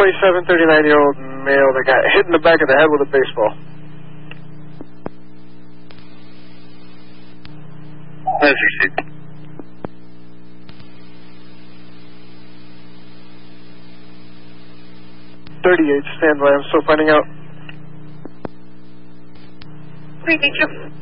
27, 39-year-old male that got hit in the back of the head with a baseball. Let's succeed. Stand by, I'm still finding out. Thank you.